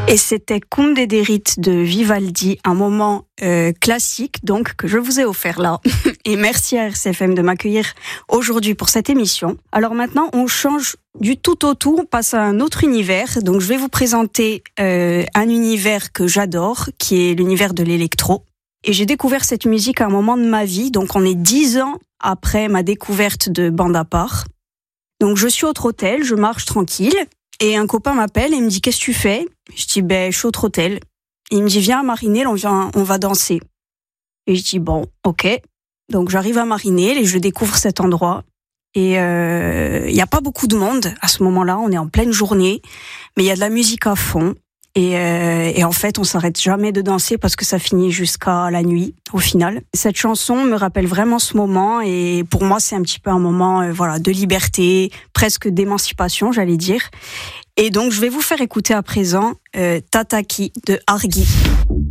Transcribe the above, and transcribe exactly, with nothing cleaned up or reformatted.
Et c'était Conte Dederit de Vivaldi, un moment euh, classique donc que je vous ai offert là. Et merci à R C F M de m'accueillir aujourd'hui pour cette émission. Alors maintenant, on change du tout au tout, on passe à un autre univers. Donc je vais vous présenter euh, un univers que j'adore, qui est l'univers de l'électro. Et j'ai découvert cette musique à un moment de ma vie, donc on est dix ans après ma découverte de Bande à part. Donc je suis au trottel, je marche tranquille. Et un copain m'appelle et me dit « Qu'est-ce que tu fais ?» Je dis « Ben, je suis au trottel. » Il me dit « Viens à Marinel, on, vient, on va danser. » Et je dis « Bon, ok. » Donc j'arrive à Marinel et je découvre cet endroit. Et il euh, n'y a pas beaucoup de monde à ce moment-là, on est en pleine journée, mais il y a de la musique à fond. Et, euh, et en fait, on s'arrête jamais de danser parce que ça finit jusqu'à la nuit, au final. Cette chanson me rappelle vraiment ce moment et pour moi, c'est un petit peu un moment euh, voilà, de liberté, presque d'émancipation, j'allais dire. Et donc, je vais vous faire écouter à présent euh, Tataki de Argy.